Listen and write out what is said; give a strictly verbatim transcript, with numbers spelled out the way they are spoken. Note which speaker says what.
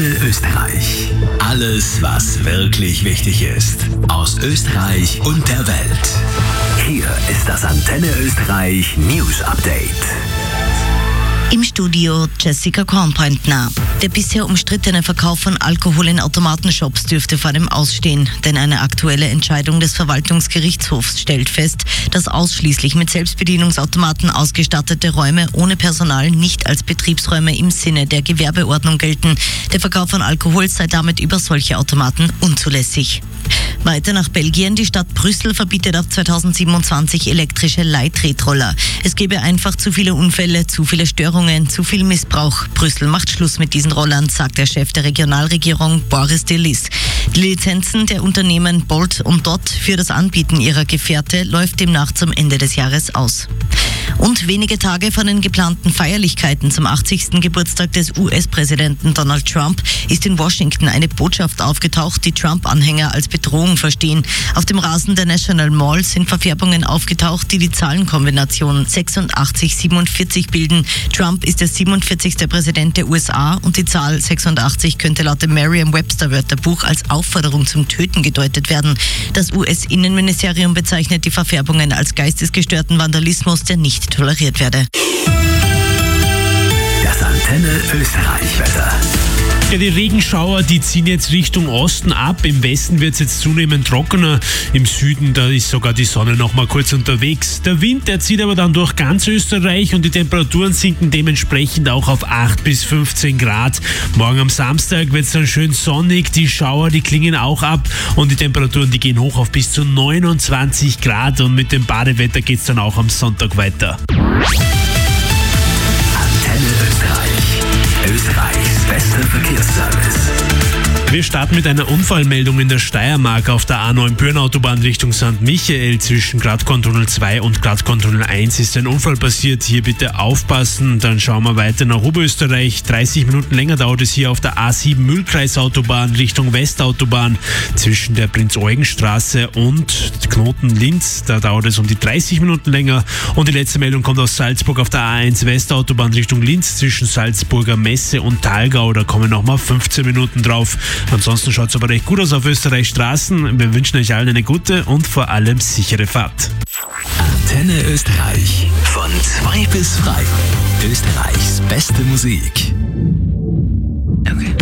Speaker 1: Antenne Österreich. Alles, was wirklich wichtig ist. Aus Österreich und der Welt. Hier ist das Antenne Österreich News Update.
Speaker 2: Im Studio Jessica Kornpointner. Der bisher umstrittene Verkauf von Alkohol in Automatenshops dürfte vor dem Ausstehen, denn eine aktuelle Entscheidung des Verwaltungsgerichtshofs stellt fest, dass ausschließlich mit Selbstbedienungsautomaten ausgestattete Räume ohne Personal nicht als Betriebsräume im Sinne der Gewerbeordnung gelten. Der Verkauf von Alkohol sei damit über solche Automaten unzulässig. Weiter nach Belgien. Die Stadt Brüssel verbietet ab zweitausendsiebenundzwanzig elektrische Leittretroller. Es gebe einfach zu viele Unfälle, zu viele Störungen, zu viel Missbrauch. Brüssel macht Schluss mit diesen Rollern, sagt der Chef der Regionalregierung Boris Delis. Die Lizenzen der Unternehmen Bolt und Dot für das Anbieten ihrer Gefährte läuft demnach zum Ende des Jahres aus. Und wenige Tage vor den geplanten Feierlichkeiten zum achtzigsten Geburtstag des U S-Präsidenten Donald Trump ist in Washington eine Botschaft aufgetaucht, die Trump-Anhänger als Bedrohung verstehen. Auf dem Rasen der National Mall sind Verfärbungen aufgetaucht, die die Zahlenkombination sechsundachtzig siebenundvierzig bilden. Trump ist der siebenundvierzigste Präsident der U S A und die Zahl sechsundachtzig könnte laut dem Merriam-Webster-Wörterbuch als Aufforderung zum Töten gedeutet werden. Das U S-Innenministerium bezeichnet die Verfärbungen als geistesgestörten Vandalismus, der nicht toleriert werde.
Speaker 1: Das Antenne Österreich Wetter.
Speaker 3: Ja, die Regenschauer, die ziehen jetzt Richtung Osten ab. Im Westen wird es jetzt zunehmend trockener. Im Süden, da ist sogar die Sonne noch mal kurz unterwegs. Der Wind, der zieht aber dann durch ganz Österreich und die Temperaturen sinken dementsprechend auch auf acht bis fünfzehn Grad. Morgen am Samstag wird es dann schön sonnig. Die Schauer, die klingen auch ab und die Temperaturen, die gehen hoch auf bis zu neunundzwanzig Grad. Und mit dem Badewetter geht es dann auch am Sonntag weiter.
Speaker 1: Antenne Österreich. Österreichs bester Verkehrsservice.
Speaker 3: Wir starten mit einer Unfallmeldung in der Steiermark auf der A neun Bürnautobahn Richtung Sankt Michael. Zwischen Gradkontrolle zwei und Gradkontrolle eins ist ein Unfall passiert. Hier bitte aufpassen. Dann schauen wir weiter nach Oberösterreich. dreißig Minuten länger dauert es hier auf der A sieben Mühlkreisautobahn Richtung Westautobahn. Zwischen der Prinz-Eugen-Straße und Knoten-Linz. Da dauert es um die dreißig Minuten länger. Und die letzte Meldung kommt aus Salzburg auf der A eins Westautobahn Richtung Linz. Zwischen Salzburger Messe und Thalgau. Da kommen nochmal fünfzehn Minuten drauf. Ansonsten schaut es aber recht gut aus auf Österreichs Straßen. Wir wünschen euch allen eine gute und vor allem sichere Fahrt.
Speaker 1: Antenne Österreich. Von zwei bis frei. Österreichs beste Musik.
Speaker 2: Okay.